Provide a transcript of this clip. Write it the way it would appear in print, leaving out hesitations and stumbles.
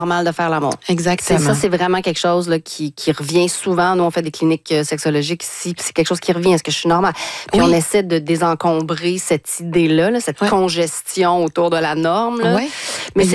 normal de faire l'amour. Exactement. Ça, c'est vraiment quelque chose là, qui revient souvent. Nous, on fait des cliniques sexologiques ici, puis c'est quelque chose qui revient. Est-ce que je suis normale? Puis on essaie de désencombrer cette idée-là, cette congestion autour de la norme. Là. Ouais. Mais